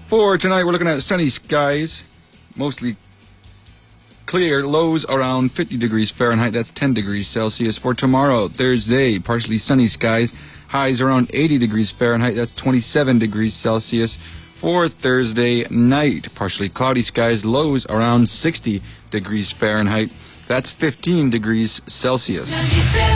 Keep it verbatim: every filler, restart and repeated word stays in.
For tonight, we're looking at sunny skies, mostly clear, lows around fifty degrees Fahrenheit, that's ten degrees Celsius. For tomorrow, Thursday, partially sunny skies, highs around eighty degrees Fahrenheit, that's twenty-seven degrees Celsius. For Thursday night, partially cloudy skies, lows around sixty degrees Fahrenheit, that's fifteen degrees Celsius.